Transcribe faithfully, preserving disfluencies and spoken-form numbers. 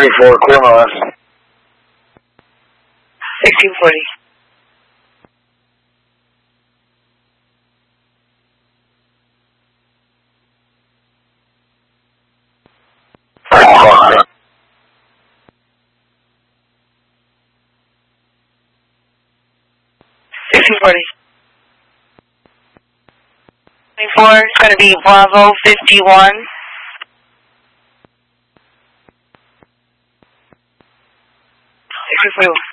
thirty-four, clear my left. sixteen forty. sixteen forty. twenty-four, it's going to be Bravo fifty-one. sixteen forty-one.